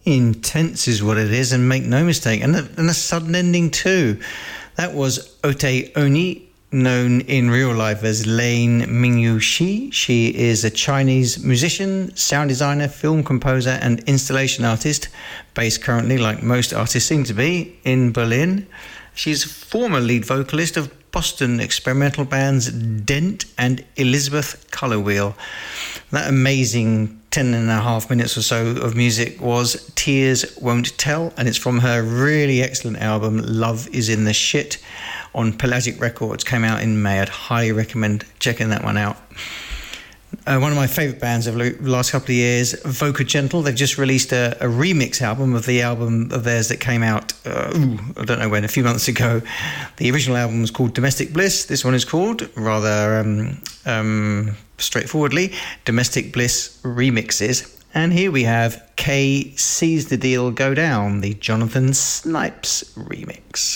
Intense is what it is, and make no mistake, and a sudden ending too. That was Ote Oni, known in real life as Lane Mingyu Shi. She is a Chinese musician, sound designer, film composer, and installation artist, based currently, like most artists seem to be, in Berlin. She's a former lead vocalist of Boston experimental bands Dent and Elizabeth Color Wheel. That amazing 10.5 minutes or so of music was Tears Won't Tell, and it's from her really excellent album Love Is in the Shit on Pelagic Records. Came out in May. I'd highly recommend checking that one out. One of my favourite bands of the last couple of years, Voca Gentle. They've just released a remix album of the album of theirs that came out, I don't know when, a few months ago. The original album was called Domestic Bliss. This one is called, rather straightforwardly, Domestic Bliss Remixes. And here we have K Sees the Deal Go Down, the Jonathan Snipes remix.